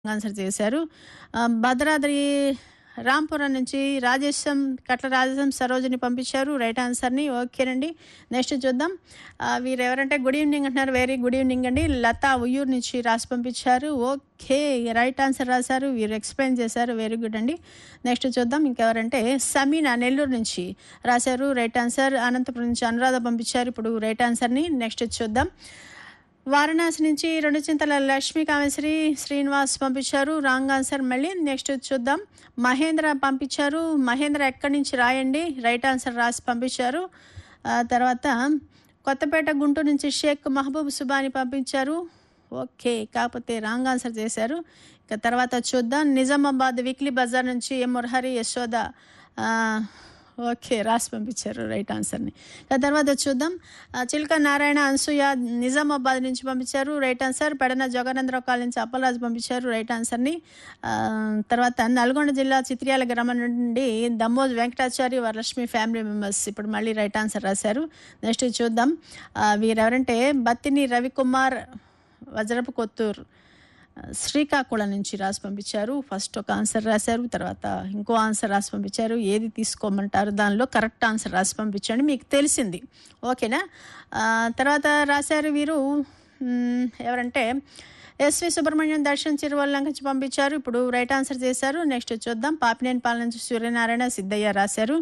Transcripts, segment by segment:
Answer చేశారు. భద్రాద్రి రాంపురం నుంచి కట్ల రాజేశం సరోజిని పంపించారు రైట్ ఆన్సర్ని. ఓకేనండి, నెక్స్ట్ చూద్దాం. వీరెవరంటే గుడ్ ఈవినింగ్ అంటున్నారు. వెరీ గుడ్ ఈవినింగ్ అండి. లతా ఉయ్యూరు నుంచి రాసి పంపించారు. ఓకే, రైట్ ఆన్సర్ రాశారు. వీరు ఎక్స్ప్లెయిన్ చేశారు. వెరీ గుడ్ అండి. నెక్స్ట్ చూద్దాం. ఇంకెవరంటే సమీనా నెల్లూరు నుంచి రాశారు రైట్ ఆన్సర్. అనంతపురం నుంచి అనురాధ పంపించారు ఇప్పుడు రైట్ ఆన్సర్ని. నెక్స్ట్ చూద్దాం. వారణాసి నుంచి రెండు చింతల లక్ష్మీ కామేశ్వరి శ్రీనివాస్ పంపించారు రాంగ్ ఆన్సర్. మళ్ళీ నెక్స్ట్ చూద్దాం. మహేంద్ర పంపించారు. మహేంద్ర ఎక్కడి నుంచి రాయండి, రైట్ ఆన్సర్ రాసి పంపించారు. తర్వాత కొత్తపేట గుంటూరు నుంచి షేక్ మహబూబ్ సుబాని పంపించారు. ఓకే, కాకపోతే రాంగ్ ఆన్సర్ చేశారు. ఇక తర్వాత చూద్దాం. నిజామాబాద్ వీక్లీ బజార్ నుంచి ఎం మురహరి యశోద ఓకే రాసి పంపించారు రైట్ ఆన్సర్ని. తర్వాత చూద్దాం. చిల్క నారాయణ అనసూయ నిజామాబాద్ నుంచి పంపించారు రైట్ ఆన్సర్. పెడన జగనేంద్రరావు కాలనీ నుంచి అప్పలరాజు పంపించారు రైట్ ఆన్సర్ని. తర్వాత నల్గొండ జిల్లా చిత్రియాల గ్రామం నుండి దమ్మోజ్ వెంకటాచారి వరలక్ష్మి ఫ్యామిలీ మెంబర్స్ ఇప్పుడు మళ్ళీ రైట్ ఆన్సర్ రాశారు. నెక్స్ట్ చూద్దాం. వీరెవరంటే బత్తిని రవికుమార్ వజ్రపు కొత్తూరు శ్రీకాకుళం నుంచి రాసి పంపించారు. ఫస్ట్ ఒక ఆన్సర్ రాశారు, తర్వాత ఇంకో ఆన్సర్ రాసి పంపించారు. ఏది తీసుకోమంటారు, దానిలో కరెక్ట్ ఆన్సర్ రాసి పంపించండి, మీకు తెలిసింది. ఓకేనా. తర్వాత రాశారు వీరు ఎవరంటే ఎస్వి సుబ్రహ్మణ్యం దర్శన్ చిరువల్ల నుంచి పంపించారు. ఇప్పుడు రైట్ ఆన్సర్ చేశారు. నెక్స్ట్ చూద్దాం. పాపినేనిపాలెం నుంచి సూర్యనారాయణ సిద్ధయ్య రాశారు.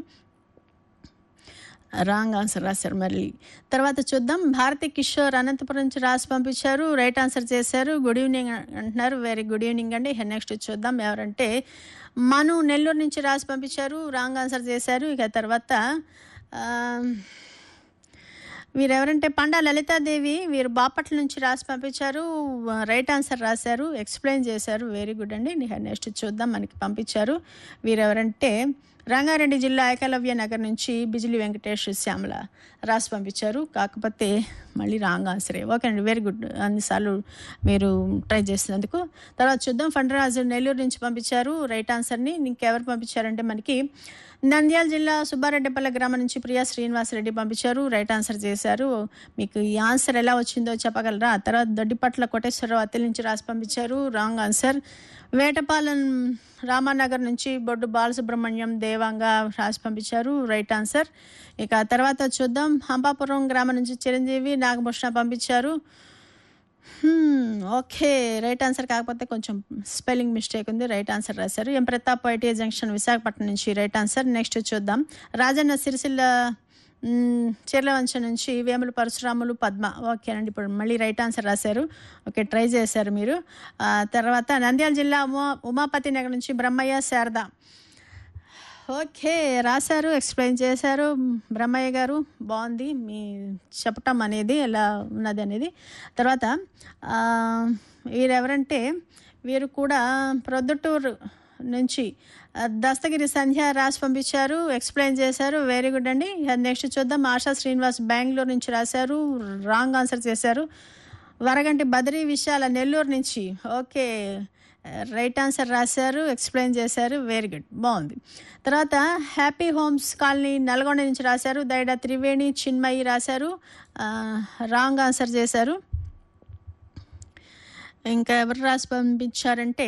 రాంగ్ ఆన్సర్ రాశారు మళ్ళీ. తర్వాత చూద్దాం. భారతి కిషోర్ అనంతపురం నుంచి రాసి పంపించారు రైట్ ఆన్సర్ చేశారు. గుడ్ ఈవినింగ్ అంటున్నారు. వెరీ గుడ్ ఈవినింగ్ అండి. నెక్స్ట్ చూద్దాం. ఎవరంటే మను నెల్లూరు నుంచి రాసి పంపించారు రాంగ్ ఆన్సర్ చేశారు. ఇక తర్వాత వీరెవరంటే పండా లలితాదేవి, వీరు బాపట్ల నుంచి రాసి పంపించారు రైట్ ఆన్సర్ రాశారు, ఎక్స్ప్లెయిన్ చేశారు. వెరీ గుడ్ అండి. నెక్స్ట్ చూద్దాం. మనకి పంపించారు వీరెవరంటే రంగారెడ్డి జిల్లా ఏకలవ్య నగర్ నుంచి బిజిలి వెంకటేష్ శ్యామల రాసి పంపించారు. కాకపోతే మళ్ళీ రాంగ్ ఆన్సరే. ఓకే అండి, వెరీ గుడ్, అన్నిసార్లు మీరు ట్రై చేసినందుకు. తర్వాత చూద్దాం. ఫండరాజు నెల్లూరు నుంచి పంపించారు రైట్ ఆన్సర్ని. ఇంకెవరు పంపించారంటే మనకి నంద్యాల జిల్లా సుబ్బారెడ్డిపల్లె గ్రామం నుంచి ప్రియా శ్రీనివాసరెడ్డి పంపించారు రైట్ ఆన్సర్ చేశారు. మీకు ఈ ఆన్సర్ ఎలా వచ్చిందో చెప్పగలరా? తర్వాత దొడ్డిపట్ల కోటేశ్వరరావు అత్తిలి నుంచి రాసి పంపించారు రాంగ్ ఆన్సర్. వేటపాలెం రామానగర్ నుంచి బొడ్డు బాలసుబ్రహ్మణ్యం దేవాంగా రాసి పంపించారు రైట్ ఆన్సర్. ఇక తర్వాత చూద్దాం. హంపాపురం గ్రామం నుంచి చిరంజీవి నాగభూషణ పంపించారు. ఓకే, రైట్ ఆన్సర్ కాకపోతే కొంచెం స్పెల్లింగ్ మిస్టేక్ ఉంది, రైట్ ఆన్సర్ రాశారు. ఎం ప్రతాప్ ఐటీఐ జంక్షన్ విశాఖపట్నం నుంచి రైట్ ఆన్సర్. నెక్స్ట్ చూద్దాం. రాజన్న సిరిసిల్ల చీర్లవంచ నుంచి వేముల పరశురాములు పద్మ ఓకేనండి. ఇప్పుడు మళ్ళీ రైట్ ఆన్సర్ రాశారు. ఓకే, ట్రై చేశారు మీరు. తర్వాత నంద్యాల జిల్లా ఉమాపతి నగర్ నుంచి బ్రహ్మయ్య శారద ఓకే రాశారు, ఎక్స్ప్లెయిన్ చేశారు. బ్రహ్మయ్య గారు బాగుంది మీ చెప్పటం అనేది, ఎలా ఉన్నది అనేది. తర్వాత వీరెవరంటే వీరు కూడా ప్రొద్దుటూరు నుంచి దస్తగిరి సంధ్య రాసి పంపించారు, ఎక్స్ప్లెయిన్ చేశారు. వెరీ గుడ్ అండి. నెక్స్ట్ చూద్దాం. ఆశా శ్రీనివాస్ బెంగళూరు నుంచి రాశారు, రాంగ్ ఆన్సర్ చేశారు. వరగంటి బద్రీ విశాల నెల్లూరు నుంచి ఓకే రైట్ ఆన్సర్ రాశారు, ఎక్స్ప్లెయిన్ చేశారు. వెరీ గుడ్, బాగుంది. తర్వాత హ్యాపీ హోమ్స్ కాలనీ నల్గొండ నుంచి రాశారు. దైడ త్రివేణి చిన్మయి రాశారు, రాంగ్ ఆన్సర్ చేశారు. ఇంకా ఎవరు రాసి పంపించారంటే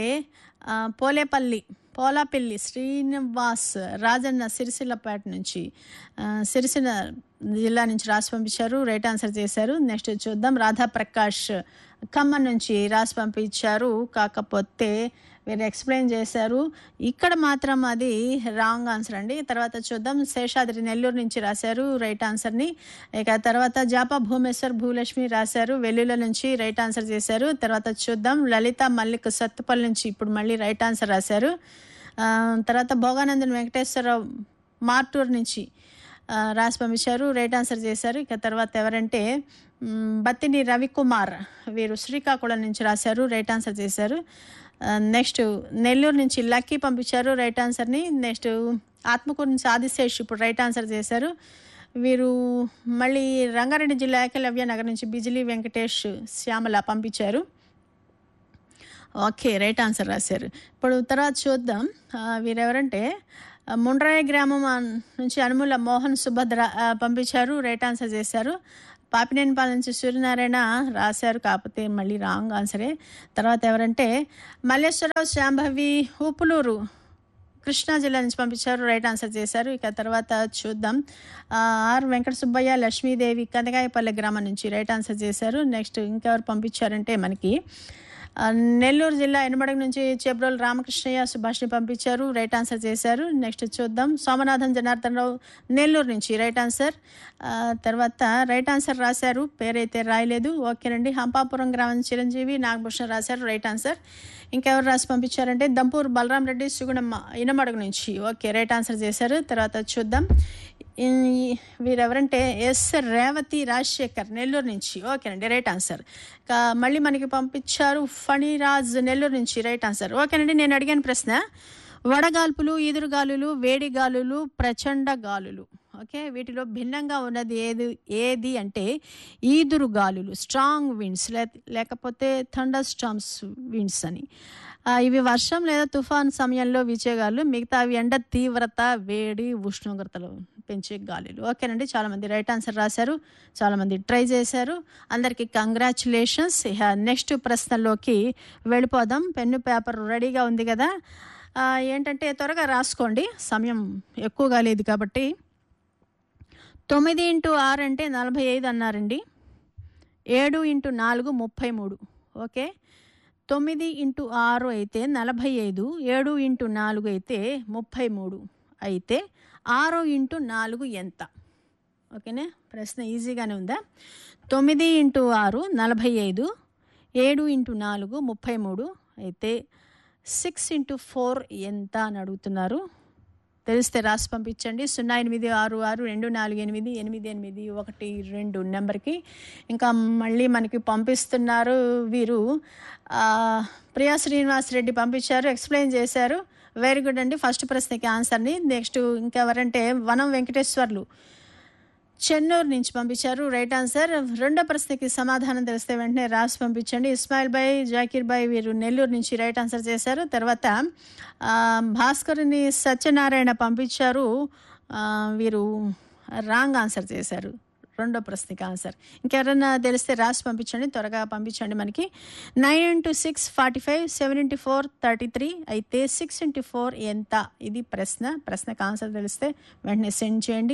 పోలాపల్లి శ్రీనివాస్ రాజన్న సిరిసిల్లపేట నుంచి సిరిసిల్ల జిల్లా నుంచి రాసి పంపించారు, రైట్ ఆన్సర్ చేశారు. నెక్స్ట్ చూద్దాం. రాధాప్రకాష్ ఖమ్మం నుంచి రాసి పంపించారు, కాకపోతే వీరు ఎక్స్ప్లెయిన్ చేశారు. ఇక్కడ మాత్రం అది రాంగ్ ఆన్సర్ అండి. తర్వాత చూద్దాం. శేషాద్రి నెల్లూరు నుంచి రాశారు రైట్ ఆన్సర్ని. ఇక తర్వాత జాపా భూమేశ్వర్ భూలక్ష్మి రాశారు వెల్లుల నుంచి, రైట్ ఆన్సర్ చేశారు. తర్వాత చూద్దాం. లలిత మల్లిక్ సత్తుపల్లి నుంచి ఇప్పుడు మళ్ళీ రైట్ ఆన్సర్ రాశారు. తర్వాత భోగానందన్ వెంకటేశ్వరరావు మార్టూర్ నుంచి రాసి పంపించారు, రైట్ ఆన్సర్ చేశారు. ఇక తర్వాత ఎవరంటే బత్తిని రవికుమార్, వీరు శ్రీకాకుళం నుంచి రాశారు, రైట్ ఆన్సర్ చేశారు. నెక్స్ట్ నెల్లూరు నుంచి లక్కీ పంపించారు రైట్ ఆన్సర్ని. నెక్స్ట్ ఆత్మకూరు నుంచి ఆదిశేష్ ఇప్పుడు రైట్ ఆన్సర్ చేశారు. వీరు మళ్ళీ రంగారెడ్డి జిల్లా ఏకలవ్య నగర్ నుంచి బిజిలి వెంకటేష్ శ్యామల పంపించారు, ఓకే రైట్ ఆన్సర్ రాశారు. ఇప్పుడు తర్వాత చూద్దాం. వీరెవరంటే ముండ్రాయి గ్రామం నుంచి అనుముల మోహన్ సుభద్ర పంపించారు, రైట్ ఆన్సర్ చేశారు. పాపినేనిపాలెం నుంచి సూర్యనారాయణ రాశారు, కాకపోతే మళ్ళీ రాంగ్ ఆన్సరే. తర్వాత ఎవరంటే మల్లేశ్వరరావు శాంభవి ఉప్పులూరు కృష్ణా జిల్లా నుంచి పంపించారు, రైట్ ఆన్సర్ చేశారు. ఇక తర్వాత చూద్దాం. ఆర్ వెంకట సుబ్బయ్య లక్ష్మీదేవి కందకాయపల్లె గ్రామం నుంచి రైట్ ఆన్సర్ చేశారు. నెక్స్ట్ ఇంకెవరు పంపించారంటే మనకి నెల్లూరు జిల్లా ఎనమడగ నుంచి చెబ్రోలు రామకృష్ణయ్య సుభాష్ని పంపించారు, రైట్ ఆన్సర్ చేశారు. నెక్స్ట్ చూద్దాం. సోమనాథం జనార్దన్ రావు నెల్లూరు నుంచి రైట్ ఆన్సర్. తర్వాత రైట్ ఆన్సర్ రాశారు, పేరైతే రాయలేదు. ఓకేనండి. హంపాపురం గ్రామం చిరంజీవి నాగభూషణ్ రాశారు, రైట్ ఆన్సర్. ఇంకెవరు రాసి పంపించారంటే దంపూర్ బలరాం రెడ్డి సుగుణమ్మ ఇనమడుగు నుంచి, ఓకే రైట్ ఆన్సర్ చేశారు. తర్వాత చూద్దాం. వీరెవరంటే ఎస్ రేవతి రాజశేఖర్ నెల్లూరు నుంచి, ఓకేనండి రైట్ ఆన్సర్. మళ్ళీ మనకి పంపించారు ఫణిరాజ్ నెల్లూరు నుంచి, రైట్ ఆన్సర్. ఓకేనండి. నేను అడిగాను ప్రశ్న, వడగాల్పులు, ఈదురుగాలులు, వేడిగాలులు, ప్రచండ గాలులు, ఓకే, వీటిలో భిన్నంగా ఉన్నది ఏది అంటే ఈదురుగాలులు, స్ట్రాంగ్ విండ్స్, లేకపోతే థండర్ స్టార్మ్స్ విండ్స్ అని. ఇవి వర్షం లేదా తుఫాన్ సమయంలో వీచే గాలులు, మిగతావి ఎండ తీవ్రత, వేడి, ఉష్ణోగ్రతలు పెంచే గాలులు. ఓకేనండి. చాలామంది రైట్ ఆన్సర్ రాశారు, చాలామంది ట్రై చేశారు. అందరికీ కంగ్రాచులేషన్స్. ఇక నెక్స్ట్ ప్రశ్నలోకి వెళ్ళిపోదాం. పెన్ను పేపర్ రెడీగా ఉంది కదా. ఏంటంటే త్వరగా రాసుకోండి, సమయం ఎక్కువగా లేదు కాబట్టి. 9 × 6 అంటే 45 అన్నారండి. 7 × 4 33, ఓకే. 9 × 6 అయితే 45, 7 × 4 అయితే 33, అయితే 6 × 4 ఎంత? ఓకేనా, ప్రశ్న ఈజీగానే ఉందా? 9 × 6 45, 7 × 4 33, అయితే 6 × 4 ఎంత అని అడుగుతున్నారు. తెలిస్తే రాసి పంపించండి. 0866248812 నెంబర్కి. ఇంకా మళ్ళీ మనకి పంపిస్తున్నారు వీరు. ప్రియా శ్రీనివాస్ రెడ్డి పంపించారు, ఎక్స్ప్లెయిన్ చేశారు, వెరీ గుడ్ అండి. ఫస్ట్ ప్రశ్నకి ఆన్సర్ని. నెక్స్ట్ ఇంకెవరంటే వనం వెంకటేశ్వర్లు చెన్నూరు నుంచి పంపించారు, రైట్ ఆన్సర్. రెండో ప్రశ్నకి సమాధానం తెలిస్తే వెంటనే రాసి పంపించండి. ఇస్మాయిల్ బాయ్, జాకీర్ బాయ్ వీరు నెల్లూరు నుంచి రైట్ ఆన్సర్ చేశారు. తర్వాత భాస్కరుని సత్యనారాయణ పంపించారు, వీరు రాంగ్ ఆన్సర్ చేశారు. రెండో ప్రశ్నకి ఆన్సర్ ఇంకెవరైనా తెలిస్తే రాసి పంపించండి, త్వరగా పంపించండి. మనకి 9 × 6 45, 7 × 4 33, అయితే 6 × 4 ఎంత? ఇది ప్రశ్నకు ఆన్సర్ తెలిస్తే వెంటనే సెండ్ చేయండి.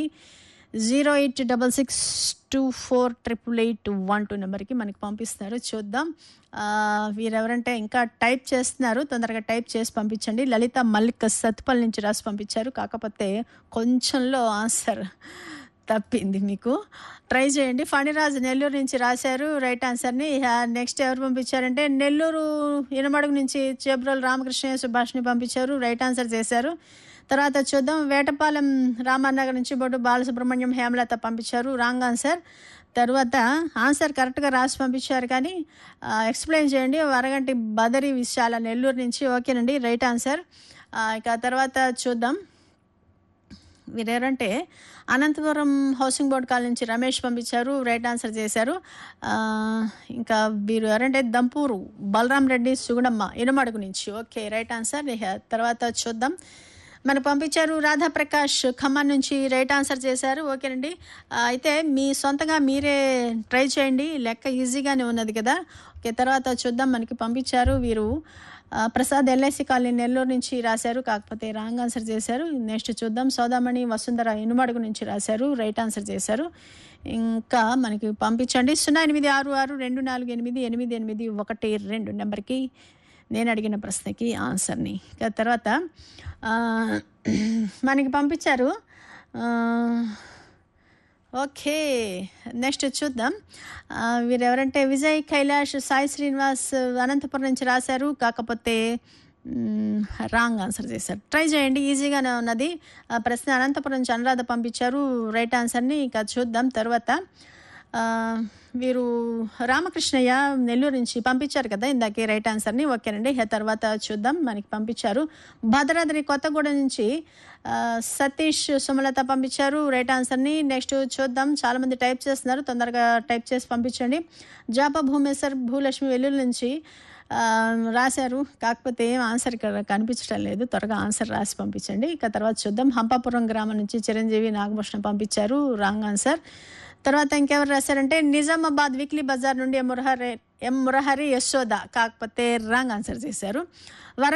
08662488812 నెంబర్కి మనకి పంపిస్తున్నారు, చూద్దాం. వీరెవరంటే ఇంకా టైప్ చేస్తున్నారు, తొందరగా టైప్ చేసి పంపించండి. లలిత మల్లిక్ సత్పల్ నుంచి రాసి పంపించారు, కాకపోతే కొంచెంలో ఆన్సర్ తప్పింది, మీకు ట్రై చేయండి. ఫణిరాజు నెల్లూరు నుంచి రాశారు రైట్ ఆన్సర్ని. నెక్స్ట్ ఎవరు పంపించారంటే నెల్లూరు ఇనమడుగు నుంచి చేబ్రోలు రామకృష్ణయ్య సుభాష్ని పంపించారు, రైట్ ఆన్సర్ చేశారు. తర్వాత చూద్దాం. వేటపాలెం రామన్నగర్ నుంచి బొడ్డు బాలసుబ్రహ్మణ్యం హేమలత పంపించారు, రాంగ్ ఆన్సర్. తర్వాత ఆన్సర్ కరెక్ట్గా రాసి పంపించారు కానీ ఎక్స్ప్లెయిన్ చేయండి. వరగంటి బదరి విశాల నెల్లూరు నుంచి, ఓకేనండి రైట్ ఆన్సర్. ఇక తర్వాత చూద్దాం. వీరెవరంటే అనంతపురం హౌసింగ్ బోర్డ్ కాలనీ నుంచి రమేష్ పంపించారు, రైట్ ఆన్సర్ చేశారు. ఇంకా వీరు ఎవరంటే దంపూరు బలరాం రెడ్డి సుగుణమ్మ ఇనమడుగు నుంచి, ఓకే రైట్ ఆన్సర్. తర్వాత చూద్దాం. మనకు పంపించారు రాధాప్రకాష్ ఖమ్మం నుంచి, రైట్ ఆన్సర్ చేశారు, ఓకేనండి. అయితే మీ సొంతంగా మీరే ట్రై చేయండి, లెక్క ఈజీగానే ఉన్నది కదా. ఓకే, తర్వాత చూద్దాం. మనకి పంపించారు వీరు ప్రసాద్ ఎల్ఐసి కాలనీ నెల్లూరు నుంచి రాశారు, కాకపోతే రాంగ్ ఆన్సర్ చేశారు. నెక్స్ట్ చూద్దాం. సౌదామణి వసుంధర ఇనుమడుగు నుంచి రాశారు, రైట్ ఆన్సర్ చేశారు. ఇంకా మనకి పంపించండి 0866248812 నెంబర్కి నేను అడిగిన ప్రశ్నకి ఆన్సర్ని. తర్వాత మనకి పంపించారు. ఓకే, నెక్స్ట్ చూద్దాం. వీరెవరంటే విజయ్ కైలాష్ సాయి శ్రీనివాస్ అనంతపురం నుంచి రాశారు, కాకపోతే రాంగ్ ఆన్సర్ చేశారు. ట్రై చేయండి, ఈజీగానే ఉన్నది ప్రశ్న. అనంతపురం నుంచి అనురాధ పంపించారు రైట్ ఆన్సర్ని. ఇక చూద్దాం. తర్వాత వీరు రామకృష్ణయ్య నెల్లూరు నుంచి పంపించారు కదా ఇందాకే రైట్ ఆన్సర్ని, ఓకేనండి. తర్వాత చూద్దాం. మనకి పంపించారు భద్రాద్రి కొత్తగూడెం నుంచి సతీష్ సుమలత పంపించారు రైట్ ఆన్సర్ని. నెక్స్ట్ చూద్దాం. చాలామంది టైప్ చేస్తున్నారు, తొందరగా టైప్ చేసి పంపించండి. జాప భూమేశ్వర్ భూలక్ష్మి వెల్లుల్లి నుంచి రాశారు, కాకపోతే ఏం ఆన్సర్ ఇక్కడ కనిపించడం లేదు, త్వరగా ఆన్సర్ రాసి పంపించండి. ఇక తర్వాత చూద్దాం. హంపాపురం గ్రామం నుంచి చిరంజీవి నాగభూషణ పంపించారు, రాంగ్ ఆన్సర్. తర్వాత ఇంకెవరు రాశారంటే నిజామాబాద్ వీక్లీ బజార్ నుండి ఎం మురహరి యశోద, కాకపోతే రాంగ్ ఆన్సర్ చేశారు.